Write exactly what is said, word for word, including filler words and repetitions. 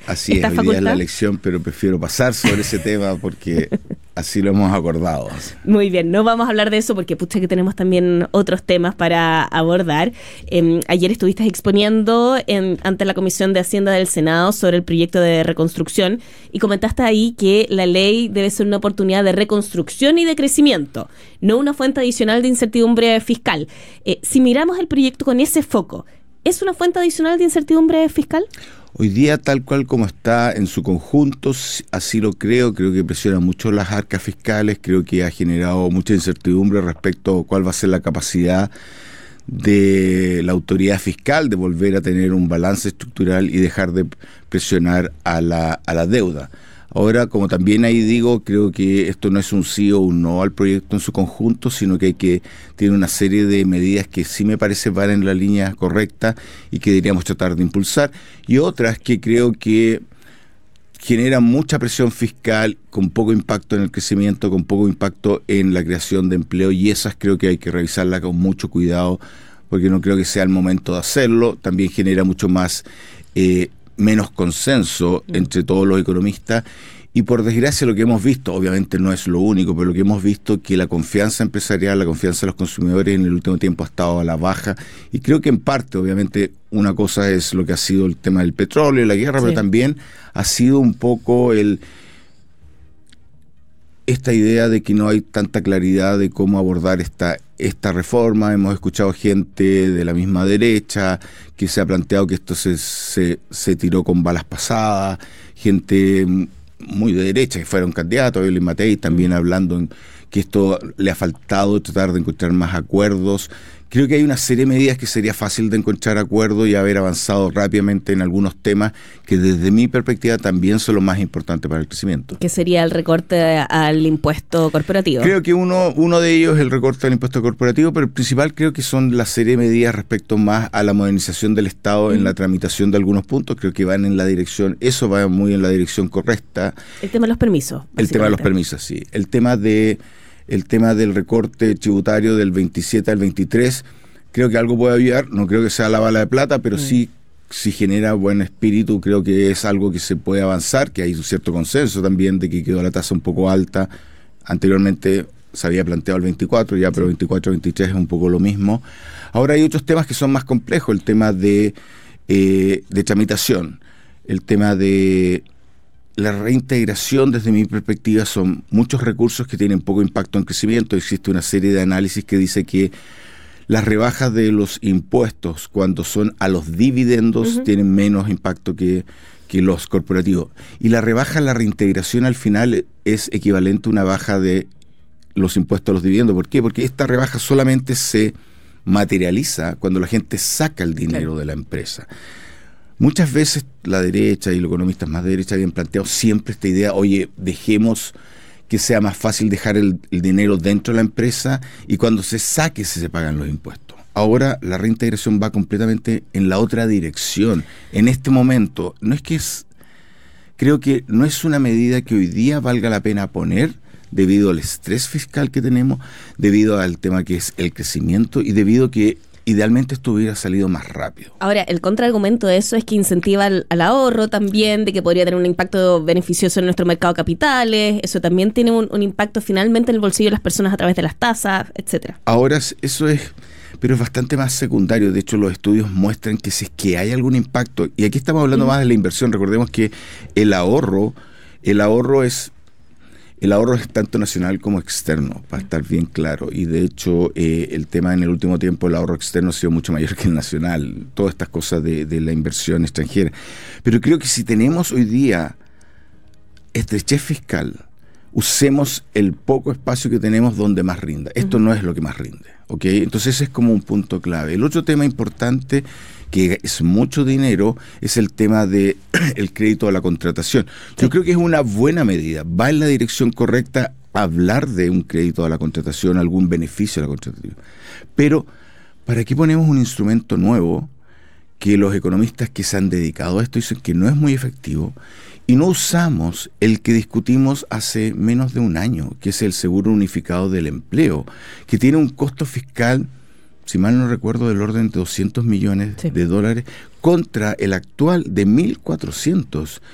Así es, hoy día es la elección, pero prefiero pasar sobre ese tema porque así lo hemos acordado. Muy bien, no vamos a hablar de eso porque pucha que tenemos también otros temas para abordar. Eh, ayer estuviste exponiendo en, ante la Comisión de Hacienda del Senado sobre el proyecto de reconstrucción y comentaste ahí que la ley debe ser una oportunidad de reconstrucción y de crecimiento, no una fuente adicional de incertidumbre fiscal. Eh, si miramos el proyecto con ese foco, ¿es una fuente adicional de incertidumbre fiscal? Hoy día, tal cual como está en su conjunto, así lo creo, creo que presiona mucho las arcas fiscales, creo que ha generado mucha incertidumbre respecto a cuál va a ser la capacidad de la autoridad fiscal de volver a tener un balance estructural y dejar de presionar a la, a la deuda. Ahora, como también ahí digo, creo que esto no es un sí o un no al proyecto en su conjunto, sino que hay que tiene una serie de medidas que sí me parece van en la línea correcta y que deberíamos tratar de impulsar, y otras que creo que generan mucha presión fiscal con poco impacto en el crecimiento, con poco impacto en la creación de empleo, y esas creo que hay que revisarlas con mucho cuidado, porque no creo que sea el momento de hacerlo. También genera mucho más... Eh, menos consenso entre todos los economistas, y por desgracia lo que hemos visto, obviamente no es lo único, pero lo que hemos visto que la confianza empresarial, la confianza de los consumidores en el último tiempo ha estado a la baja, y creo que en parte, obviamente, una cosa es lo que ha sido el tema del petróleo, la guerra, sí, pero también ha sido un poco el esta idea de que no hay tanta claridad de cómo abordar esta, esta reforma. Hemos escuchado gente de la misma derecha que se ha planteado que esto se, se, se tiró con balas pasadas, gente muy de derecha que fueron candidatos, Evelyn Matei también hablando en que esto le ha faltado tratar de encontrar más acuerdos. Creo que hay una serie de medidas que sería fácil de encontrar acuerdo y haber avanzado rápidamente en algunos temas que desde mi perspectiva también son los más importantes para el crecimiento. ¿Qué sería el recorte al impuesto corporativo? Creo que uno, uno de ellos es el recorte al impuesto corporativo, pero el principal creo que son la serie de medidas respecto más a la modernización del Estado mm. en la tramitación de algunos puntos. Creo que van en la dirección, eso va muy en la dirección correcta. El tema de los permisos. El tema de los permisos, sí. El tema de... El tema del recorte tributario del veintisiete al veintitrés, creo que algo puede ayudar, no creo que sea la bala de plata, pero mm. sí, sí genera buen espíritu, creo que es algo que se puede avanzar, que hay un cierto consenso también de que quedó la tasa un poco alta. Anteriormente se había planteado el veinticuatro, ya, pero veinticuatro veintitrés es un poco lo mismo. Ahora hay otros temas que son más complejos, el tema de, eh, de tramitación, el tema de... La reintegración, desde mi perspectiva, son muchos recursos que tienen poco impacto en crecimiento. Existe una serie de análisis que dice que las rebajas de los impuestos, cuando son a los dividendos, uh-huh. tienen menos impacto que, que los corporativos. Y la rebaja, la reintegración al final es equivalente a una baja de los impuestos a los dividendos. ¿Por qué? Porque esta rebaja solamente se materializa cuando la gente saca el dinero claro. de la empresa. Muchas veces la derecha y los economistas más de derecha habían planteado siempre esta idea, oye, dejemos que sea más fácil dejar el, el dinero dentro de la empresa y cuando se saque se, se pagan los impuestos. Ahora la reintegración va completamente en la otra dirección. En este momento, no es que es, creo que no es una medida que hoy día valga la pena poner debido al estrés fiscal que tenemos, debido al tema que es el crecimiento y debido a que idealmente esto hubiera salido más rápido. Ahora, el contraargumento de eso es que incentiva al, al ahorro también, de que podría tener un impacto beneficioso en nuestro mercado de capitales. Eso también tiene un, un impacto finalmente en el bolsillo de las personas a través de las tasas, etcétera. Ahora, eso es, pero es bastante más secundario. De hecho, los estudios muestran que si es que hay algún impacto, y aquí estamos hablando mm. más de la inversión, recordemos que el ahorro, el ahorro es El ahorro es tanto nacional como externo, para estar bien claro. Y de hecho, eh, el tema en el último tiempo, el ahorro externo ha sido mucho mayor que el nacional. Todas estas cosas de, de la inversión extranjera. Pero creo que si tenemos hoy día estrechez fiscal, usemos el poco espacio que tenemos donde más rinda. Esto uh-huh. no es lo que más rinde, ¿ok? Entonces ese es como un punto clave. El otro tema importante, que es mucho dinero, es el tema del crédito a la contratación. Sí. Yo creo que es una buena medida, va en la dirección correcta hablar de un crédito a la contratación, algún beneficio a la contratación. Pero, ¿para qué ponemos un instrumento nuevo que los economistas que se han dedicado a esto dicen que no es muy efectivo y no usamos el que discutimos hace menos de un año, que es el seguro unificado del empleo, que tiene un costo fiscal, si mal no recuerdo, del orden de doscientos millones sí. de dólares, contra el actual de mil cuatrocientos.